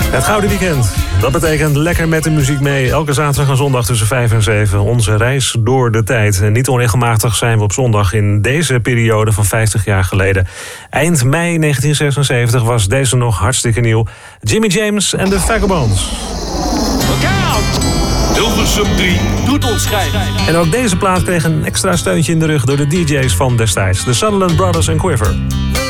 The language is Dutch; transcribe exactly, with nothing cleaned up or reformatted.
Het Gouden Weekend. Dat betekent lekker met de muziek mee. Elke zaterdag en zondag tussen vijf en zeven. Onze reis door de tijd. En niet onregelmatig zijn we op zondag in deze periode van vijftig jaar geleden. Eind mei negentien zesenzeventig was deze nog hartstikke nieuw. Jimmy James en de Vagabonds. Look out! Hilversum drie doet ons schrijven. En ook deze plaat kreeg een extra steuntje in de rug door de D J's van destijds. De Sutherland Brothers en Quiver.